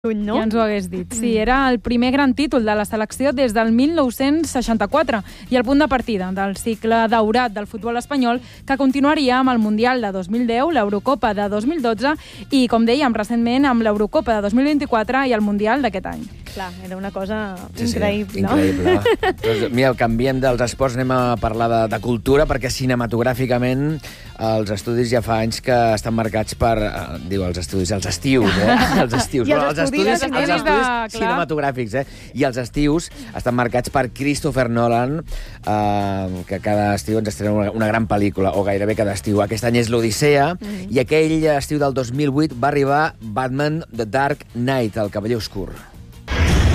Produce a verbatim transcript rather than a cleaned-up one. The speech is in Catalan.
no? Ja ens ho hagués dit. Sí, era el primer gran títol de la selecció des del mil nou-cents seixanta-quatre i el punt de partida del cicle daurat del futbol espanyol que continuaria amb el Mundial de dos mil deu, l'Eurocopa de dos mil dotze i, com dèiem, recentment amb l'Eurocopa de dos mil vint-i-quatre i el Mundial d'aquest any. Clar, era una cosa Sí, increïble, sí, no? increïble. Doncs, mira, canviem dels esports, anem a parlar de, de cultura, perquè cinematogràficament els estudis ja fa anys que estan marcats per, eh, diu, els estudis, els estius, eh? Els estius, I els però els estudis, estudis, també. els De- estudis clar. cinematogràfics, eh? I els estius estan marcats per Christopher Nolan, eh, que cada estiu ens estrena una, una gran pel·lícula, o gairebé cada estiu. Aquest any és l'Odissea, mm. i aquell estiu del dos mil vuit va arribar Batman The Dark Knight, el Cavaller Oscur.